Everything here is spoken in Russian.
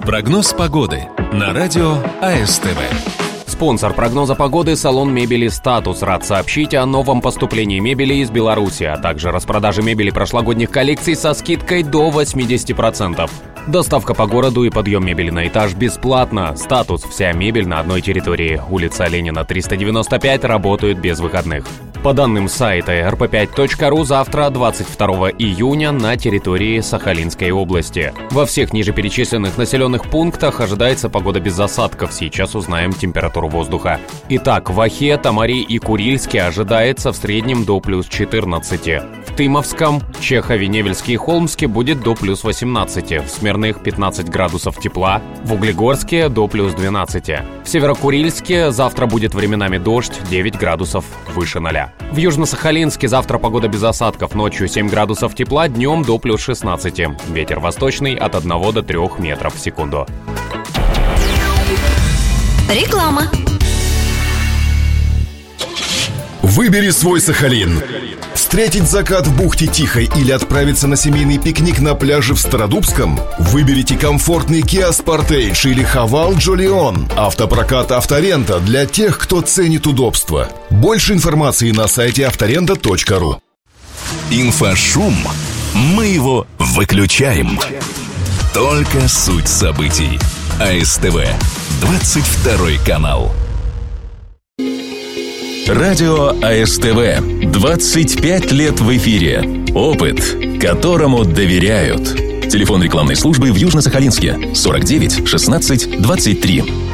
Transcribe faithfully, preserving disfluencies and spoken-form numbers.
Прогноз погоды на радио АСТВ. Спонсор прогноза погоды — салон мебели «Статус». Рад сообщить о новом поступлении мебели из Беларуси, а также распродаже мебели прошлогодних коллекций со скидкой до восемьдесят процентов. Доставка по городу и подъем мебели на этаж бесплатно. «Статус». Вся мебель на одной территории. Улица Ленина, триста девяносто пять, работают без выходных. По данным сайта эр пэ пять точка ру, завтра, двадцать второго июня, на территории Сахалинской области. Во всех ниже перечисленных населенных пунктах ожидается погода без осадков. Сейчас узнаем температуру воздуха. Итак, в Охе, Тамаре и Курильске ожидается в среднем до плюс четырнадцати. В Тымовском, Чехове, Невельске и Холмске будет до плюс восемнадцати. В Смирных пятнадцать градусов тепла. В Углегорске до плюс двенадцати. В Северокурильске завтра будет временами дождь, девять градусов выше ноля. В Южно-Сахалинске завтра погода без осадков, ночью семь градусов тепла, днем до плюс шестнадцати. Ветер восточный от одного до трёх метров в секунду. Реклама. Выбери свой Сахалин. Встретить закат в бухте Тихой или отправиться на семейный пикник на пляже в Стародубском? Выберите комфортный Kia Sportage или Haval Jolion. Автопрокат «Авторента» для тех, кто ценит удобство. Больше информации на сайте авторента точка ру. Инфошум. Мы его выключаем. Только суть событий. АСТВ. двадцать второй канал. Радио АСТВ. двадцать пять лет в эфире. Опыт, которому доверяют. Телефон рекламной службы в Южно-Сахалинске сорок девять шестнадцать двадцать три.